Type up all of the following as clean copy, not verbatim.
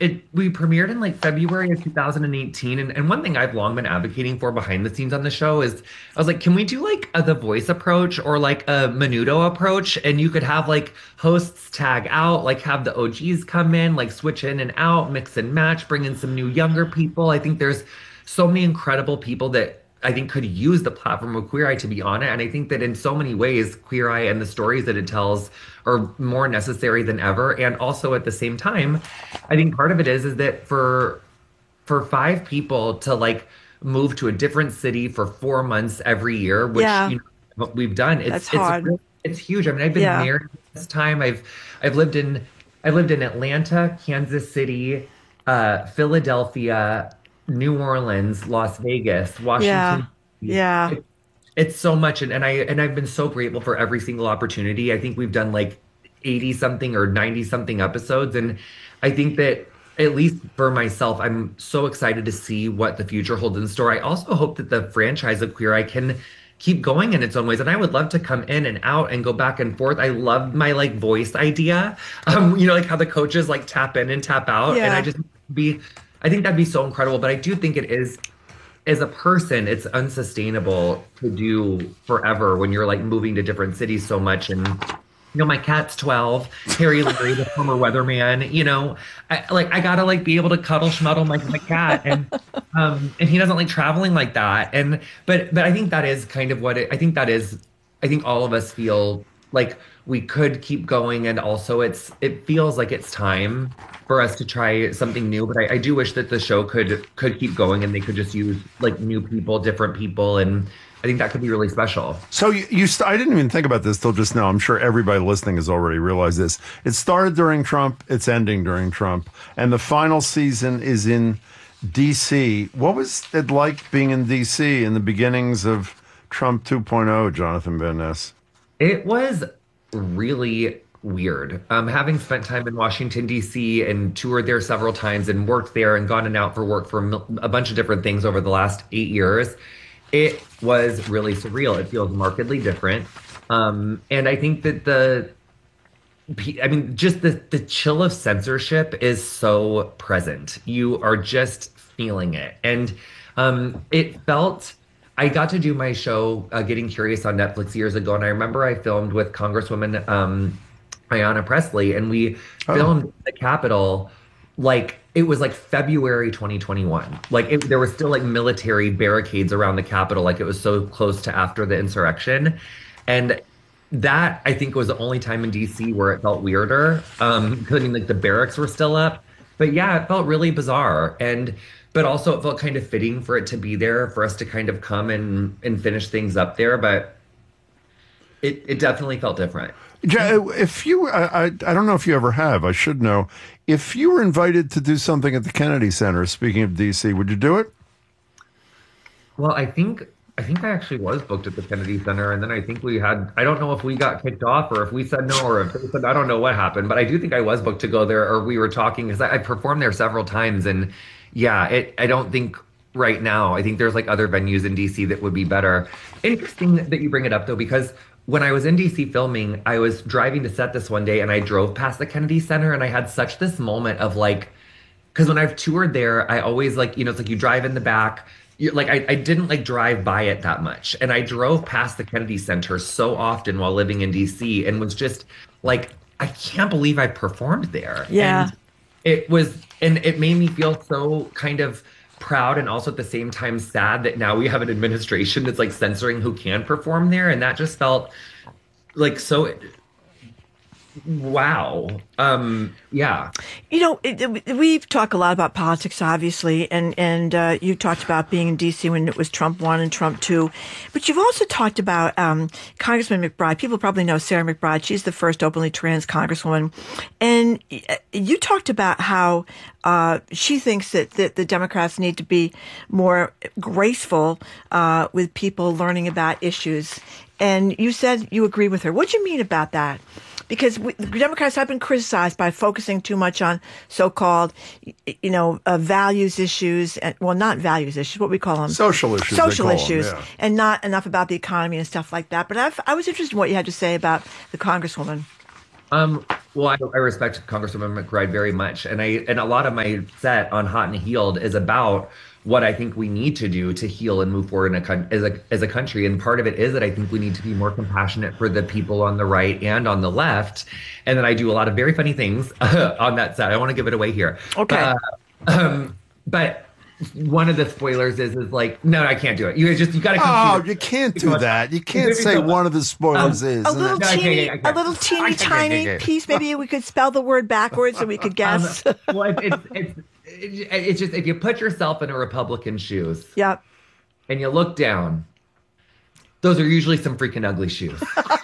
we premiered in like February of 2018. And one thing I've long been advocating for behind the scenes on the show is I was like, can we do like a The Voice approach or like a Menudo approach? And you could have like hosts tag out, like have the OGs come in, like switch in and out, mix and match, bring in some new younger people. I think there's so many incredible people that I think could use the platform of Queer Eye to be on it. And I think that in so many ways, Queer Eye and the stories that it tells are more necessary than ever. And also at the same time, I think part of it is that for five people to like move to a different city for 4 months every year, which Yeah, you know what we've done, that's hard. it's huge. I mean, I've been Yeah, married this time. I've lived in I've lived in Atlanta, Kansas City, Philadelphia, New Orleans, Las Vegas, yeah, Washington. yeah. It, it's so much, and I've been so grateful for every single opportunity. I think we've done like 80 something or 90 something episodes, and I think that at least for myself, I'm so excited to see what the future holds in store. I also hope that the franchise of Queer Eye can keep going in its own ways, and I would love to come in and out and go back and forth. I love my like voice idea, like how the coaches like tap in and tap out, and Yeah. be. I think that'd be so incredible, but I do think it is as a person, it's unsustainable to do forever when you're like moving to different cities so much. And my cat's 12, Harry Larry, the former weatherman. I gotta like be able to cuddle schmuddle my cat, and he doesn't like traveling like that. And but I think that is kind of what I think that is. I think all of us feel like we could keep going, and also it feels like it's time for us to try something new. But I do wish that the show could keep going, and they could just use like new people, different people, and I think that could be really special. So I didn't even think about this till just now. I'm sure everybody listening has already realized this. It started during Trump. It's ending during Trump. And the final season is in D.C. What was it like being in D.C. in the beginnings of Trump 2.0, Jonathan Van Ness? It was really weird. Having spent time in Washington, D.C. and toured there several times and worked there and gone and out for work for a bunch of different things over the last 8 years, it was really surreal. It feels markedly different. And I think that just the chill of censorship is so present. You are just feeling it. And I got to do my show, Getting Curious on Netflix years ago. And I remember I filmed with Congresswoman Ayanna Pressley, and we Oh, filmed the Capitol like it was like February 2021. There were still like military barricades around the Capitol, like it was so close to after the insurrection. And that I think was the only time in DC where it felt weirder. 'Cause I mean, like the barracks were still up, but yeah, it felt really bizarre. But also it felt kind of fitting for it to be there for us to kind of come and finish things up there. But it definitely felt different. If you, I don't know if you ever have, I should know. If you were invited to do something at the Kennedy Center, speaking of DC, would you do it? Well, I think I actually was booked at the Kennedy Center, and then I think I don't know if we got kicked off or if we said no or if they said I don't know what happened, but I do think I was booked to go there, or we were talking because I performed there several times. And yeah, I don't think right now. I think there's like other venues in DC that would be better. Interesting that you bring it up though, because when I was in DC filming, I was driving to set this one day and I drove past the Kennedy Center, and I had such this moment of like, because when I've toured there, I always like, it's like you drive in the back. I didn't like drive by it that much. And I drove past the Kennedy Center so often while living in DC and was just like, I can't believe I performed there. Yeah. And it made me feel so kind of proud and also at the same time sad that now we have an administration that's like censoring who can perform there. And that just felt like so wow. Yeah. We've talked a lot about politics, obviously, and you talked about being in D.C. when it was Trump 1 and Trump 2. But you've also talked about Congressman McBride. People probably know Sarah McBride. She's the first openly trans congresswoman. And you talked about how she thinks that the Democrats need to be more graceful with people learning about issues. And you said you agree with her. What do you mean about that? Because the Democrats have been criticized by focusing too much on so-called, values issues, and well, not values issues, what we call them, Social issues. social they call issues, them, yeah. and not enough about the economy and stuff like that. But I was interested in what you had to say about the Congresswoman. Well, I respect Congresswoman McBride very much, and a lot of my set on Hot and Healed is about what I think we need to do to heal and move forward as a country. And part of it is that I think we need to be more compassionate for the people on the right and on the left. And then I do a lot of very funny things on that set. I don't want to give it away here. Okay. But one of the spoilers is like, no, I can't do it. You got to come. Oh, you can't do that. You can't say one of the spoilers is. A little teeny tiny piece. Maybe we could spell the word backwards so we could guess. Well, it's just if you put yourself in a Republican shoes. Yep. And you look down, those are usually some freaking ugly shoes.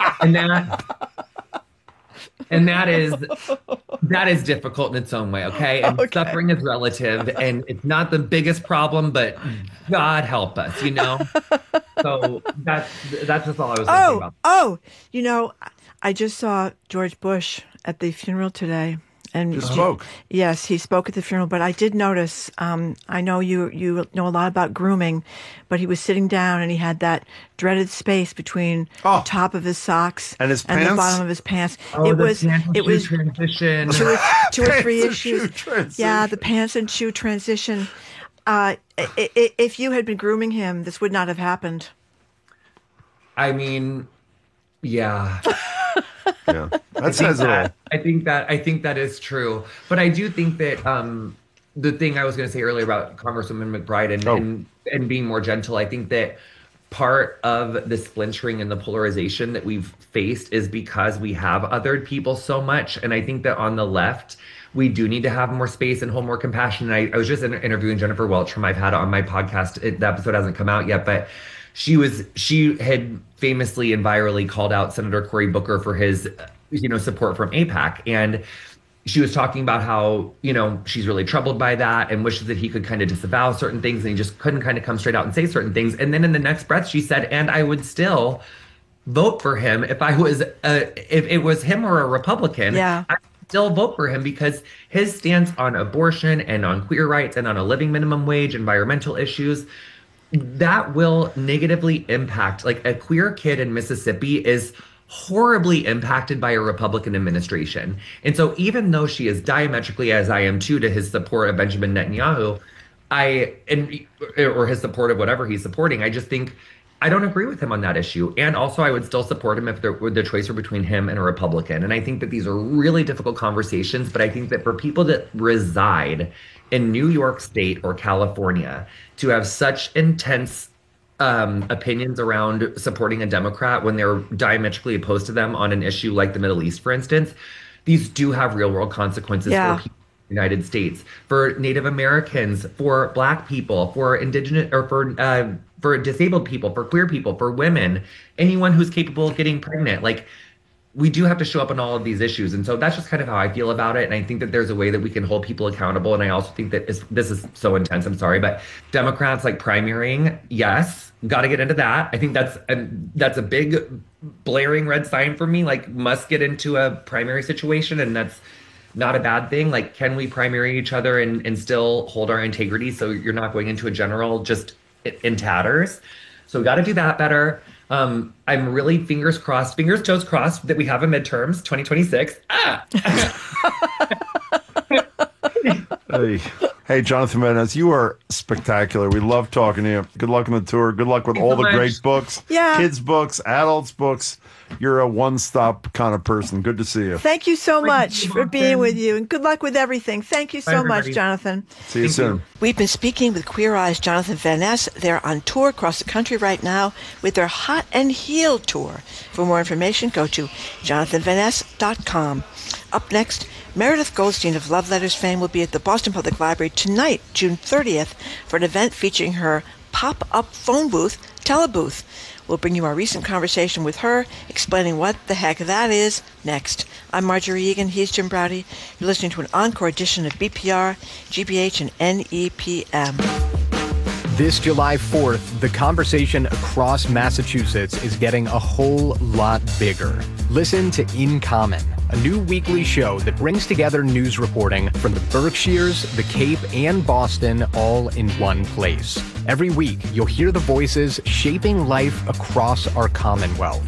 And that is difficult in its own way, okay? And suffering is relative, and it's not the biggest problem, but God help us, you know? So that's just all I was thinking about. I just saw George Bush at the funeral today. And just spoke. Yes, he spoke at the funeral. But I did notice, I know you know a lot about grooming, but he was sitting down and he had that dreaded space between the top of his socks and the bottom of his pants. It was transition. Two or three issues. Yeah, the pants and shoe transition. If you had been grooming him, this would not have happened. I mean, yeah. Yeah, that says it all. I think that is true, but I do think that the thing I was going to say earlier about Congresswoman McBride and being more gentle, I think that part of the splintering and the polarization that we've faced is because we have othered people so much, and I think that on the left we do need to have more space and hold more compassion. And I was just interviewing Jennifer Welch from I've Had It on my podcast. The episode hasn't come out yet, but she had famously and virally called out Senator Cory Booker for his, support from AIPAC. And she was talking about how, she's really troubled by that and wishes that he could kind of disavow certain things. And he just couldn't kind of come straight out and say certain things. And then in the next breath, she said, and I would still vote for him if it was him or a Republican. Yeah. I'd still vote for him because his stance on abortion and on queer rights and on a living minimum wage, environmental issues, that will negatively impact, like a queer kid in Mississippi is horribly impacted by a Republican administration. And so even though she is diametrically, as I am too, to his support of Benjamin Netanyahu, or his support of whatever he's supporting, I just think I don't agree with him on that issue. And also I would still support him if the choice were between him and a Republican. And I think that these are really difficult conversations, but I think that for people that reside in New York State or California to have such intense opinions around supporting a Democrat when they're diametrically opposed to them on an issue like the Middle East, for instance, these do have real world consequences for people in the United States, for Native Americans, for Black people, for indigenous, or for disabled people, for queer people, for women, anyone who's capable of getting pregnant. Like, we do have to show up on all of these issues. And so that's just kind of how I feel about it. And I think that there's a way that we can hold people accountable. And I also think that this is so intense. I'm sorry, but Democrats like primarying, yes, got to get into that. I think that's a big blaring red sign for me, like must get into a primary situation. And that's not a bad thing. Like, can we primary each other and still hold our integrity so you're not going into a general just in tatters? So we got to do that better. I'm really fingers toes crossed that we have a midterms 2026. Hey, Jonathan Van Ness, you are spectacular. We love talking to you. Good luck on the tour. Good luck with all the great books. Yeah. Kids' books, adults' books. You're a one-stop kind of person. Good to see you. Thank you so much for being with you, and good luck with everything. Thank you so much, Jonathan. See you soon. We've been speaking with Queer Eye's Jonathan Van Ness. They're on tour across the country right now with their Hot and Healed tour. For more information, go to jonathanvaness.com. Up next, Meredith Goldstein of Love Letters fame will be at the Boston Public Library tonight, June 30th, for an event featuring her pop-up phone booth, Telebooth. We'll bring you our recent conversation with her, explaining what the heck that is, next. I'm Marjorie Egan. He's Jim Braude. You're listening to an encore edition of BPR, GBH, and NEPM. This July 4th, the conversation across Massachusetts is getting a whole lot bigger. Listen to In Common, a new weekly show that brings together news reporting from the Berkshires, the Cape, and Boston all in one place. Every week, you'll hear the voices shaping life across our Commonwealth.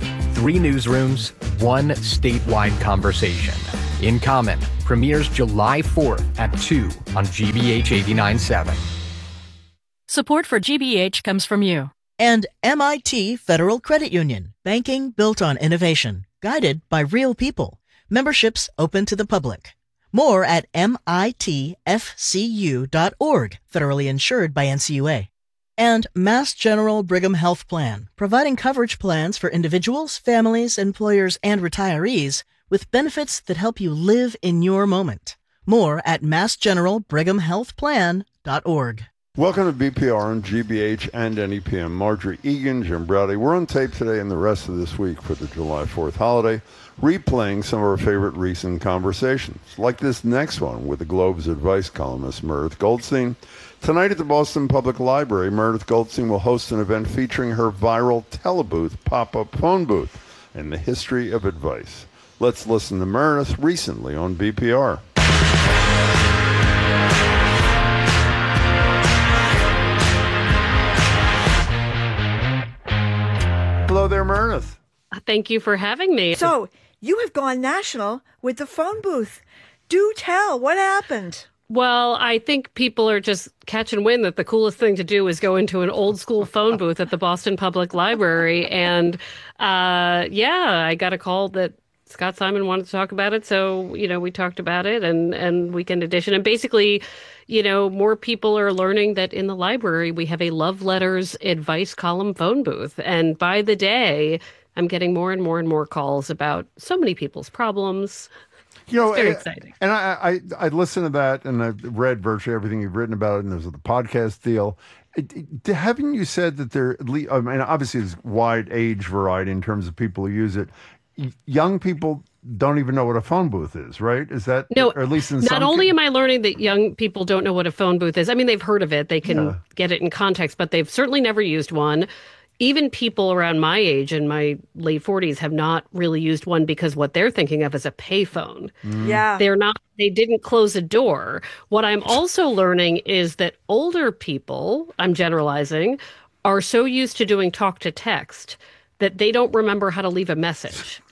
3 newsrooms, 1 statewide conversation. In Common premieres July 4th at 2 on GBH 89.7. Support for GBH comes from you. And MIT Federal Credit Union. Banking built on innovation. Guided by real people. Memberships open to the public. More at mitfcu.org, federally insured by NCUA. And Mass General Brigham Health Plan, providing coverage plans for individuals, families, employers, and retirees with benefits that help you live in your moment. More at massgeneralbrighamhealthplan.org. Welcome to BPR on GBH and NEPM. Marjorie Egan, Jim Browdy. We're on tape today and the rest of this week for the July 4th holiday, replaying some of our favorite recent conversations, like this next one with the Globe's advice columnist Meredith Goldstein. Tonight at the Boston Public Library, Meredith Goldstein will host an event featuring her viral telebooth pop-up phone booth and the history of advice. Let's listen to Meredith recently on BPR. Hello there, Meredith. Thank you for having me. So you have gone national with the phone booth. Do tell, what happened? Well, I think people are just catching wind that the coolest thing to do is go into an old school phone booth at the Boston Public Library. And I got a call that Scott Simon wanted to talk about it. So, we talked about it and Weekend Edition. And basically, more people are learning that in the library, we have a love letters advice column phone booth. And by the day, I'm getting more and more and more calls about so many people's problems. It's very exciting. And I listened to that, and I've read virtually everything you've written about it, and there's the podcast deal. Haven't you said that there, I mean, obviously there's wide age variety in terms of people who use it. Young people don't even know what a phone booth is, right? Is that, no, or at least in not some only am I learning that young people don't know what a phone booth is. I mean, they've heard of it. They can get it in context, but they've certainly never used one. Even people around my age in my late 40s have not really used one because what they're thinking of is a payphone. Yeah. They didn't close a door. What I'm also learning is that older people, I'm generalizing, are so used to doing talk to text that they don't remember how to leave a message.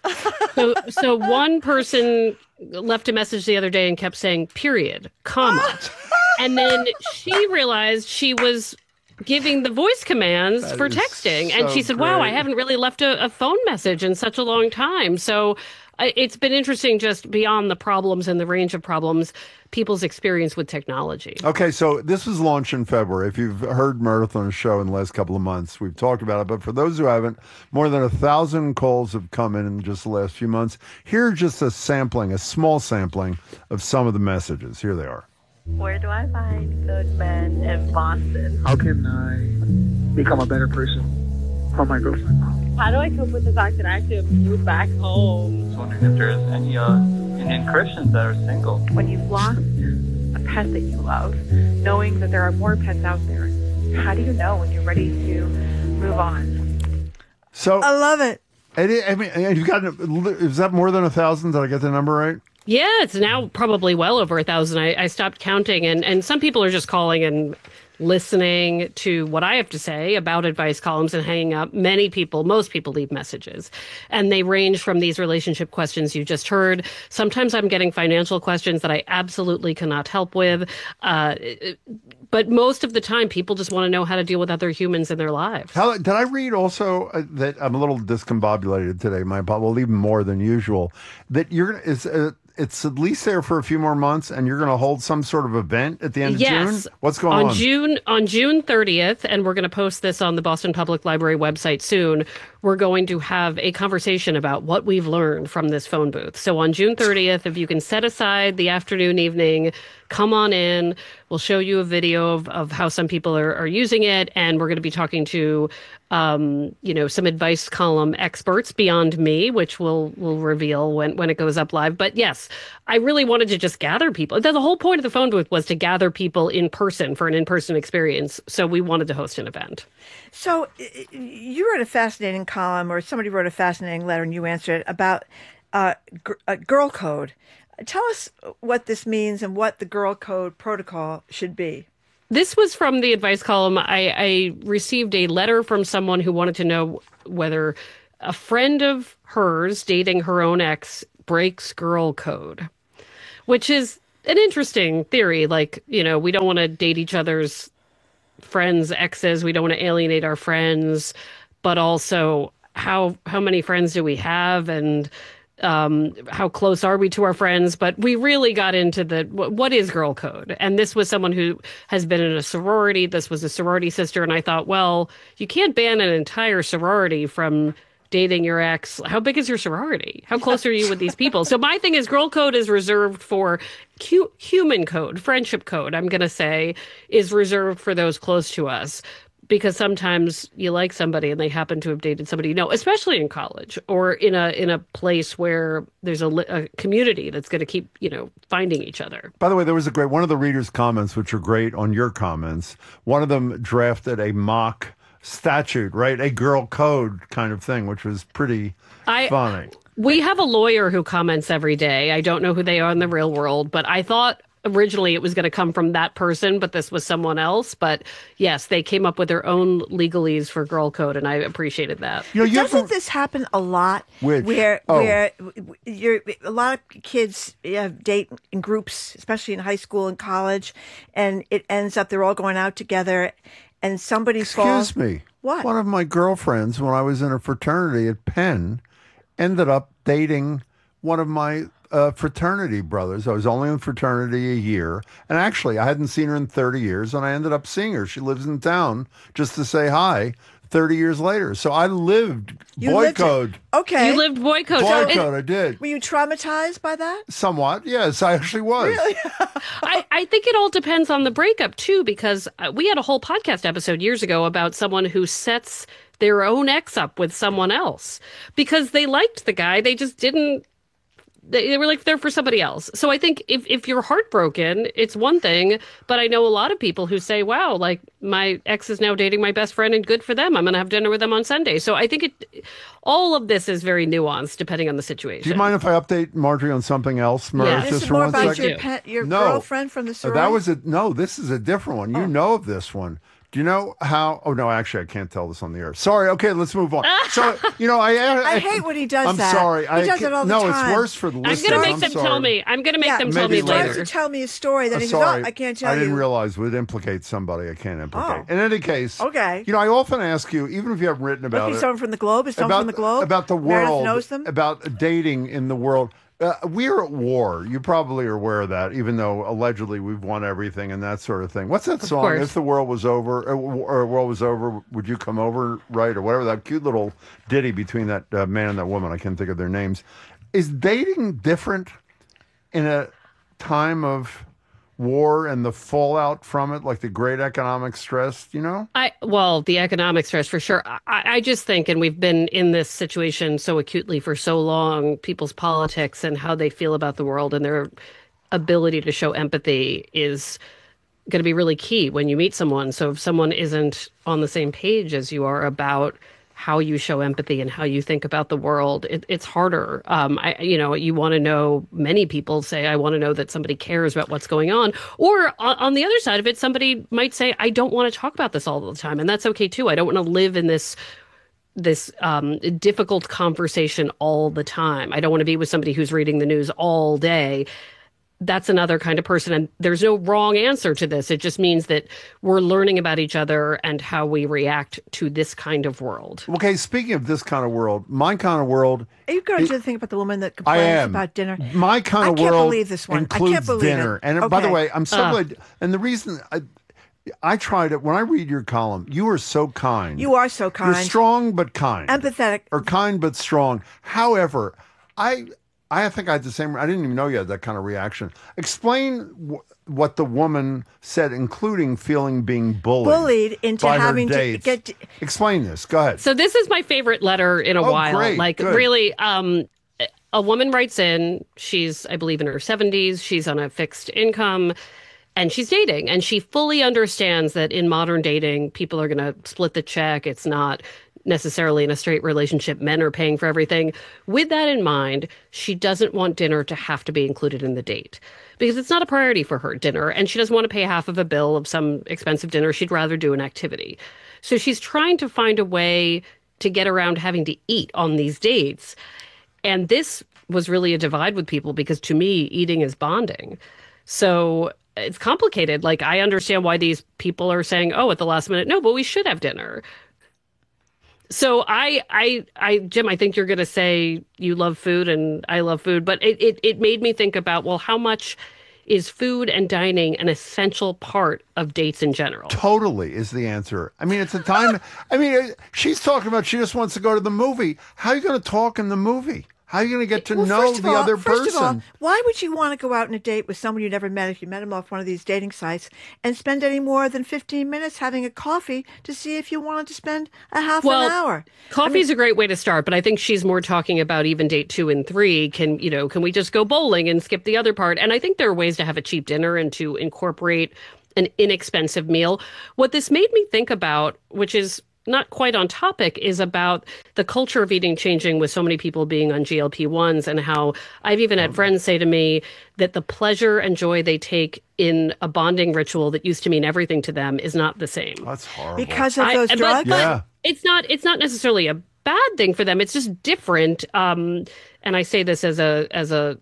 So one person left a message the other day and kept saying, period, comma. And then she realized she was giving the voice commands for texting. And she said, wow, I haven't really left a phone message in such a long time. So it's been interesting just beyond the problems and the range of problems, people's experience with technology. Okay, so this was launched in February. If you've heard Meredith on a show in the last couple of months, we've talked about it. But for those who haven't, more than 1,000 calls have come in just the last few months. Here's just a small sampling of some of the messages. Here they are. Where do I find good men in Boston? How can I become a better person for my girlfriend? How do I cope with the fact that I have to move back home? I was wondering if there's any Indian Christians that are single. When you've lost a pet that you love, knowing that there are more pets out there, how do you know when you're ready to move on? So I love it. I mean, you've got, is that more than 1,000? Did I get the number right? Yeah, it's now probably well over 1,000. I stopped counting, and some people are just calling and listening to what I have to say about advice columns and hanging up. Most people leave messages, and they range from these relationship questions you just heard. Sometimes I'm getting financial questions that I absolutely cannot help with. But most of the time, people just want to know how to deal with other humans in their lives. Did I read also that I'm a little discombobulated today? Well, even more than usual. That it's at least there for a few more months, and you're going to hold some sort of event at the end of June? What's going on? On June 30th, and we're going to post this on the Boston Public Library website soon, we're going to have a conversation about what we've learned from this phone booth. So on June 30th, if you can set aside the afternoon, evening, come on in. We'll show you a video of how some people are using it, and we're going to be talking to some advice column experts beyond me, which we'll reveal when it goes up live. But yes, I really wanted to just gather people. The whole point of the phone booth was to gather people in person for an in-person experience. So we wanted to host an event. So you wrote a fascinating column, or somebody wrote a fascinating letter, and you answered it about girl code. Tell us what this means and what the girl code protocol should be. This was from the advice column. I received a letter from someone who wanted to know whether a friend of hers dating her own ex breaks girl code, which is an interesting theory. Like, we don't want to date each other's friends' exes. We don't want to alienate our friends, but also how many friends do we have, and how close are we to our friends? But we really got into what is girl code? And this was someone who has been in a sorority. This was a sorority sister. And I thought, well, you can't ban an entire sorority from dating your ex. How big is your sorority? How close are you with these people? So my thing is girl code is reserved for human code, friendship code, I'm going to say, is reserved for those close to us. Because sometimes you like somebody and they happen to have dated somebody, especially in college or in a place where there's a community that's going to keep, finding each other. By the way, there was one of the readers' comments, which are great on your comments. One of them drafted a mock statute, right? A girl code kind of thing, which was pretty funny. We have a lawyer who comments every day. I don't know who they are in the real world, but I thought originally it was going to come from that person, but this was someone else. But yes, they came up with their own legalese for girl code, and I appreciated that. Doesn't this happen a lot? Where a lot of kids date in groups, especially in high school and college, and it ends up they're all going out together, and somebody falls. Excuse me. What? One of my girlfriends, when I was in a fraternity at Penn, ended up dating one of my fraternity brothers. I was only in fraternity a year. And actually, I hadn't seen her in 30 years, and I ended up seeing her. She lives in town just to say hi 30 years later. So I lived boy code. Okay. You lived boy code. Boy code, I did. Were you traumatized by that? Somewhat, yes, I actually was. Really? I think it all depends on the breakup, too, because we had a whole podcast episode years ago about someone who sets their own ex up with someone else because they liked the guy. They just didn't. They were like there for somebody else. So I think if you're heartbroken, it's one thing. But I know a lot of people who say, wow, like my ex is now dating my best friend and good for them. I'm going to have dinner with them on Sunday. So I think all of this is very nuanced depending on the situation. Do you mind if I update Marjorie on something else, Merv? Yeah, just this is for more one about second? your girlfriend from the sorority? This is a different one. You know of this one. Do you know how? Oh, no, actually, I can't tell this on the air. Sorry. Okay, let's move on. So, I hate when he does I'm that. sorry. He does it all the time. No, it's worse for the listeners. I'm going to make them tell me. I'm going to make them tell me He tries later. to tell me a story that he says, I can't tell you. I didn't realize it would implicate somebody I can't implicate. Oh. In any case, okay. I often ask you, even if you haven't written about it. Someone from the Globe? Is someone from the Globe? About the Meredith world. knows them? About dating in the world. We're at war. You probably are aware of that, even though allegedly we've won everything and that sort of thing. What's that song? Course. If the world was over, or world was over, would you come over, right? Or whatever, that cute little ditty between that man and that woman. I can't think of their names. Is dating different in a time of war and the fallout from it, like the great economic stress, Well, the economic stress for sure. I just think, and we've been in this situation so acutely for so long, people's politics and how they feel about the world and their ability to show empathy is going to be really key when you meet someone. So if someone isn't on the same page as you are about how you show empathy and how you think about the world, it's harder. You want to know, many people say, I want to know that somebody cares about what's going on. Or on the other side of it, somebody might say, I don't want to talk about this all the time. And that's okay too. I don't want to live in this difficult conversation all the time. I don't want to be with somebody who's reading the news all day. That's another kind of person. And there's no wrong answer to this. It just means that we're learning about each other and how we react to this kind of world. Okay, speaking of this kind of world, my kind of world... Are you going to the thing about the woman that complains about dinner? My kind of world I can't believe this one. includes I can't believe dinner. It. And okay. by the way, I'm so glad... And the reason... I tried it. When I read your column, you are so kind. You are so kind. You're strong but kind. Empathetic. Or kind but strong. However, I think I had the same... I didn't even know you had that kind of reaction. Explain what the woman said, including being bullied into by having her dates. to get... Explain this. Go ahead. So this is my favorite letter in a while. Great. Like, Good. really, a woman writes in. She's, I believe, in her 70s. She's on a fixed income. And she's dating, and she fully understands that in modern dating, people are going to split the check. It's not necessarily in a straight relationship. Men are paying for everything. With that in mind, she doesn't want dinner to have to be included in the date because it's not a priority for her, dinner, and she doesn't want to pay half of a bill of some expensive dinner. She'd rather do an activity. So she's trying to find a way to get around having to eat on these dates. And this was really a divide with people because to me, eating is bonding. So it's complicated. Like, I understand why these people are saying, oh, at the last minute, no, but we should have dinner. So Jim, I think you're going to say you love food and I love food, but it made me think about, well, how much is food and dining an essential part of dates in general? Totally is the answer. I mean, it's a time. I mean, she's talking about she just wants to go to the movie. How are you going to talk in the movie? How are you going to get to know the other person? First of all, why would you want to go out on a date with someone you never met if you met him off one of these dating sites and spend any more than 15 minutes having a coffee to see if you wanted to spend a half an hour? Coffee's a great way to start, but I think she's more talking about even date 2 and 3. Can we just go bowling and skip the other part? And I think there are ways to have a cheap dinner and to incorporate an inexpensive meal. What this made me think about, which is not quite on topic, is about the culture of eating changing with so many people being on GLP-1s, and how I've even had friends say to me that the pleasure and joy they take in a bonding ritual that used to mean everything to them is not the same. That's horrible. Because of those drugs? But it's not necessarily a bad thing for them. It's just different. And I say this as a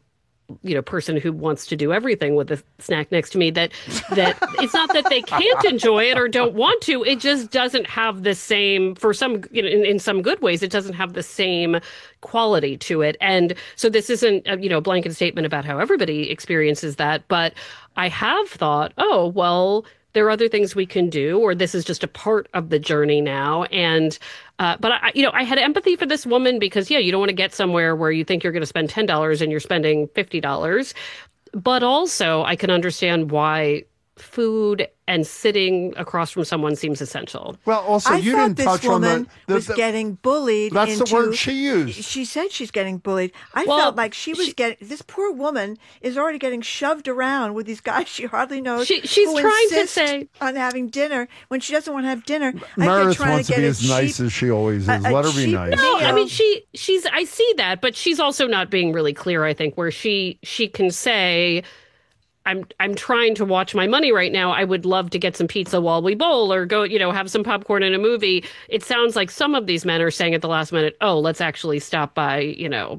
person who wants to do everything with a snack next to me, that it's not that they can't enjoy it or don't want to. It just doesn't have the same, for some, in some good ways, it doesn't have the same quality to it. And so this isn't a blanket statement about how everybody experiences that, but I have thought, oh, well, there are other things we can do, or this is just a part of the journey now. And but I had empathy for this woman because, you don't want to get somewhere where you think you're going to spend $10 and you're spending $50. But also I can understand why food and sitting across from someone seems essential. Well, also, you didn't touch on the was getting bullied. That's the word she used. She said she's getting bullied. I felt like she was getting. This poor woman is already getting shoved around with these guys she hardly knows. She's trying to say on having dinner when she doesn't want to have dinner. Meredith wants to be as nice as she always is. Let her be nice. No, I mean she's. I see that, but she's also not being really clear. I think where she can say, I'm trying to watch my money right now. I would love to get some pizza while we bowl or go, have some popcorn in a movie. It sounds like some of these men are saying at the last minute, oh, let's actually stop by,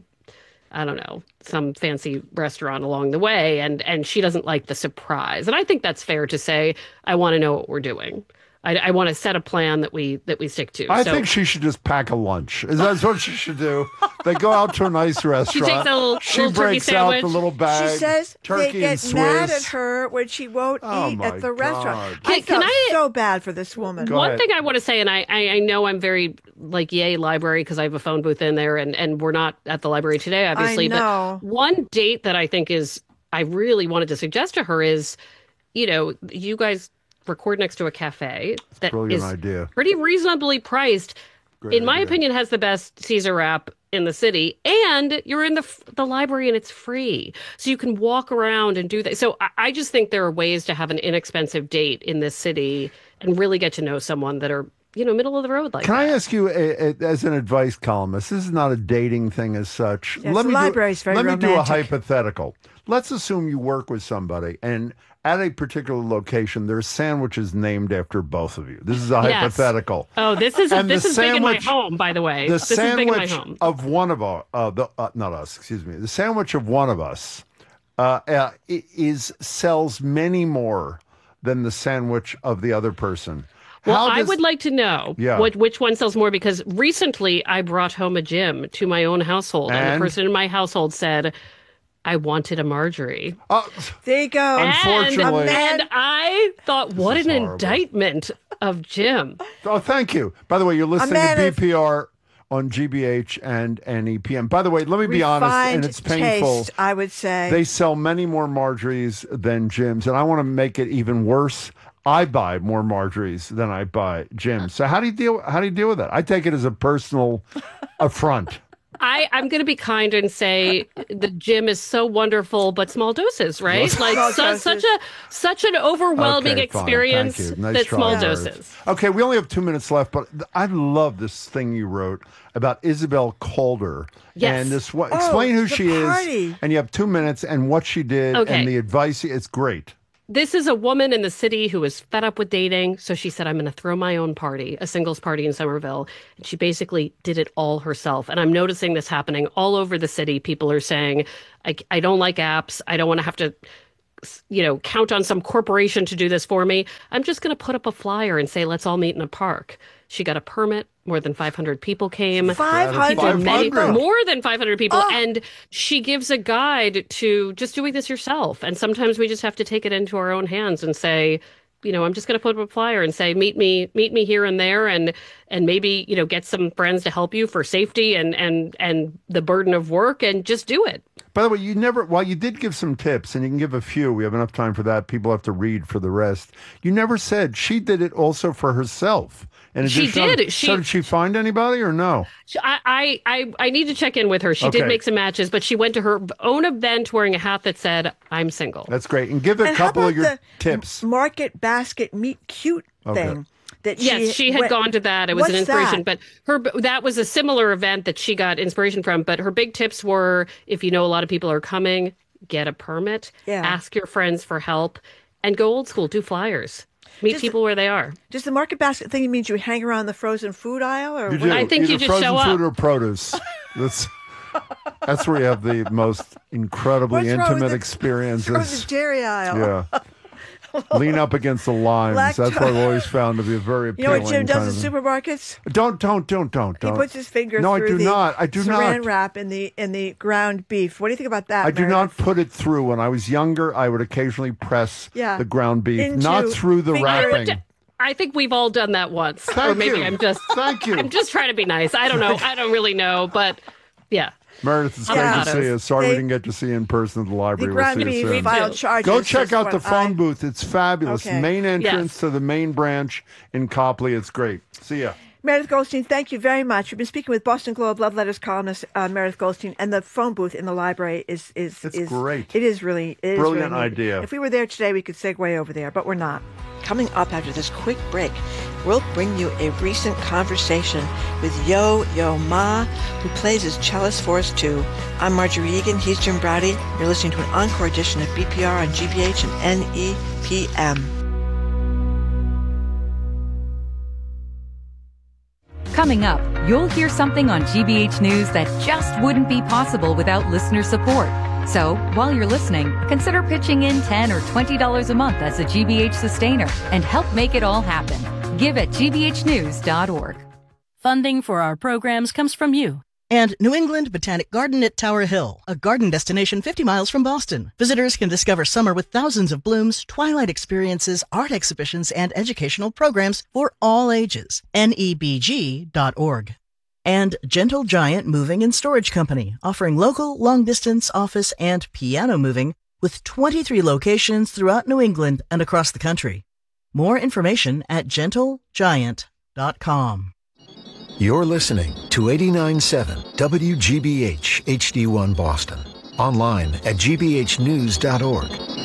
I don't know, some fancy restaurant along the way. And she doesn't like the surprise. And I think that's fair to say. I want to know what we're doing. I want to set a plan that we stick to. I think she should just pack a lunch. That's what she should do. They go out to a nice restaurant. She takes a little breaks turkey sandwich. out the little bag. She says turkey they get and mad Swiss. at her when she won't eat at the restaurant. God. I felt so bad for this woman. One thing I want to say, and I know I'm very yay library because I have a phone booth in there, and we're not at the library today, obviously. I know. But one date that I think I really wanted to suggest to her is, you guys record next to a cafe that is idea. Pretty reasonably priced. Great my idea. opinion, has the best Caesar wrap in the city, and you're in the library and it's free, so you can walk around and do that. So I just think there are ways to have an inexpensive date in this city and really get to know someone that are middle of the road like Can that. I ask you, as an advice columnist, this is not a dating thing as such. Yes, the library's very romantic. Let me do a hypothetical. Let's assume you work with somebody, and at a particular location, there's sandwiches named after both of you. This is a hypothetical. Oh, this is big in my home, by the way. The this is big in my sandwich home. of one of our, not us, excuse me. The sandwich of one of us sells many more than the sandwich of the other person. Well, I would like to know which one sells more, because recently I brought home a Jim to my own household, and the person in my household said, I wanted a Marjorie. There you go. Unfortunately. And I thought, what an indictment of Jim. Oh, thank you. By the way, you're listening to BPR on GBH and NEPM. By the way, let me be honest, and it's painful. Taste, I would say. They sell many more Marjories than Jims, and I want to make it even worse. I buy more Marjories than I buy Jims. So how do you deal with that? I take it as a personal affront. I'm going to be kind and say the Jim is so wonderful, but small doses, right? Such an overwhelming experience that small doses. Okay, we only have 2 minutes left, but I love this thing you wrote about Isabel Calder. Yes. And explain who she party. is. And you have 2 minutes and what she did and the advice. It's great. This is a woman in the city who was fed up with dating. So she said, I'm going to throw my own party, a singles party in Somerville. And she basically did it all herself. And I'm noticing this happening all over the city. People are saying, I don't like apps. I don't want to have to, count on some corporation to do this for me. I'm just going to put up a flyer and say, let's all meet in a park. She got a permit. More than 500 people came. 500? More than 500 people. Oh. And she gives a guide to just doing this yourself. And sometimes we just have to take it into our own hands and say, I'm just going to put up a flyer and say, meet me here and there, and maybe, get some friends to help you for safety and the burden of work, and just do it. By the way, while you did give some tips, and you can give a few, we have enough time for that. People have to read for the rest. You never said she did it also for herself. And she did. So did she find anybody or no? I need to check in with her. She did make some matches, but she went to her own event wearing a hat that said, I'm single. That's great. And give a couple of your tips. Market basket meet cute thing. Yes, she had gone to that. It was an inspiration, but that was a similar event that she got inspiration from. But her big tips were, if you know a lot of people are coming, get a permit, ask your friends for help, and go old school, do flyers. Meet people where they are. Does the market basket thing mean you hang around the frozen food aisle? Or I think either you just show up. Frozen food or produce. That's where you have the most incredibly intimate experiences. Frozen dairy aisle. Yeah. Lean up against the limes. That's what I've always found to be a very appealing. You know what Jim does in supermarkets? Don't. He puts his finger through I do not. saran wrap in the ground beef. What do you think about that, I do not put it through. When I was younger, I would occasionally press the ground beef, not through the wrapping. I think we've all done that once. Thank you. I'm just I'm just trying to be nice. I don't know. I don't really know, but yeah. Meredith, it's great to see you. Sorry we didn't get to see you in person at the library. The ground beef filed charges. Go check out the phone booth. It's fabulous. Okay. Main entrance to the main branch in Copley. It's great. See ya. Meredith Goldstein, thank you very much. We've been speaking with Boston Globe Love Letters columnist Meredith Goldstein, and the phone booth in the library is great. It is really brilliant really idea. If we were there today, we could segue over there, but we're not. Coming up after this quick break, we'll bring you a recent conversation with Yo-Yo Ma, who plays as cellist for us too. I'm Marjorie Egan. He's Jim Braude. You're listening to an encore edition of BPR on GBH and NEPM. Coming up, you'll hear something on GBH News that just wouldn't be possible without listener support. So, while you're listening, consider pitching in $10 or $20 a month as a GBH sustainer and help make it all happen. Give at gbhnews.org. Funding for our programs comes from you. And New England Botanic Garden at Tower Hill, a garden destination 50 miles from Boston. Visitors can discover summer with thousands of blooms, twilight experiences, art exhibitions, and educational programs for all ages. NEBG.org. And Gentle Giant Moving and Storage Company, offering local, long-distance, office, and piano moving with 23 locations throughout New England and across the country. More information at gentlegiant.com. You're listening to 89.7 WGBH HD1 Boston. Online at gbhnews.org.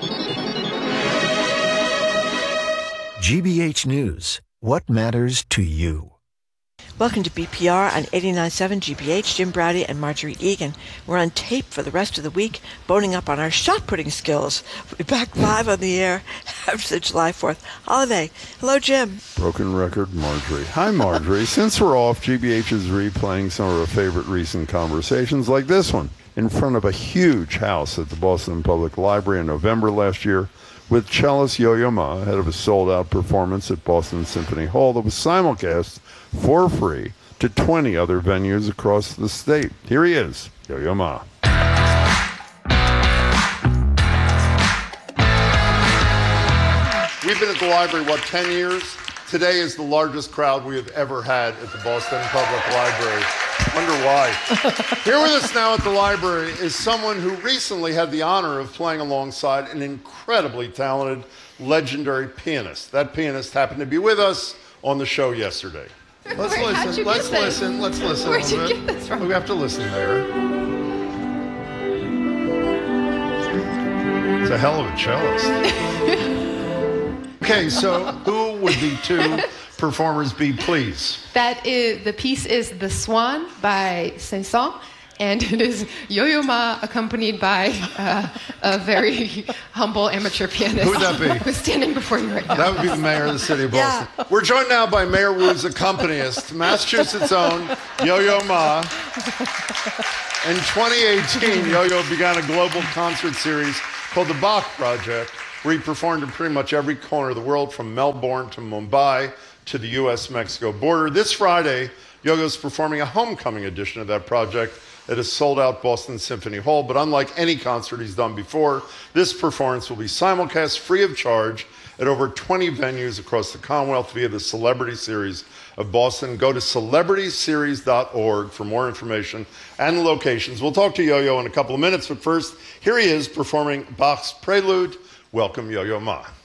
GBH News. What matters to you? Welcome to BPR on 89.7 GBH. Jim Braude and Marjorie Egan. We're on tape for the rest of the week, boning up on our shot-putting skills. We'll be back live on the air after the July 4th holiday. Hello, Jim. Broken record, Marjorie. Hi, Marjorie. Since we're off, GBH is replaying some of our favorite recent conversations, like this one, in front of a huge house at the Boston Public Library in November last year, with cellist Yo-Yo Ma ahead of a sold-out performance at Boston Symphony Hall that was simulcast for free to 20 other venues across the state. Here he is, Yo-Yo Ma. We've been at the library, 10 years? Today is the largest crowd we have ever had at the Boston Public Library. Wonder why. Here with us now at the library is someone who recently had the honor of playing alongside an incredibly talented, legendary pianist. That pianist happened to be with us on the show yesterday. Let's listen. Where'd you get this from? We have to listen there. It's a hell of a cellist. Okay, so who would the two performers be, please? The piece is The Swan by Saint-Saëns, And it is Yo-Yo Ma accompanied by a very humble amateur pianist. Who would that be? Who's standing before you right now. That would be the mayor of the city of Boston. Yeah. We're joined now by Mayor Wu's accompanist, Massachusetts' own Yo-Yo Ma. In 2018, Yo-Yo began a global concert series called the Bach Project, where he performed in pretty much every corner of the world, from Melbourne to Mumbai to the U.S.-Mexico border. This Friday, Yo-Yo's performing a homecoming edition of that project at a sold-out Boston Symphony Hall. But unlike any concert he's done before, this performance will be simulcast free of charge at over 20 venues across the Commonwealth via the Celebrity Series of Boston. Go to celebrityseries.org for more information and locations. We'll talk to Yo-Yo in a couple of minutes, but first, here he is performing Bach's Prelude. Welcome, Yo-Yo Ma.